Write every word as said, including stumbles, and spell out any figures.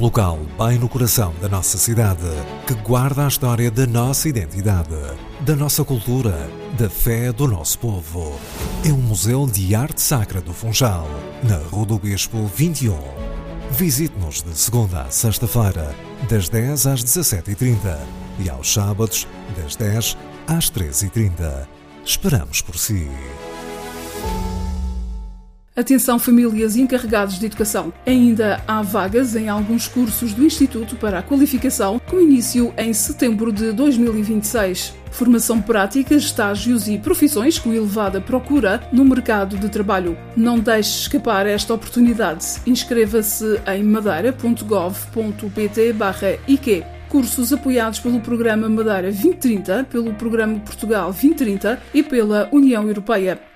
local bem no coração da nossa cidade, que guarda a história da nossa identidade, da nossa cultura, da fé do nosso povo. É um museu de arte sacra do Funchal, na Rua do Bispo vinte e um. Visite-nos de segunda a sexta-feira, das dez às dezassete e trinta e aos sábados, das dez às treze e trinta. Esperamos por si. Atenção, famílias e encarregados de educação. Ainda há vagas em alguns cursos do Instituto para a Qualificação, com início em setembro de dois mil e vinte e seis. Formação prática, estágios e profissões com elevada procura no mercado de trabalho. Não deixe escapar esta oportunidade. Inscreva-se em madeira ponto gov ponto pt barra I Q. Cursos apoiados pelo Programa Madeira vinte trinta, pelo Programa Portugal vinte trinta e pela União Europeia.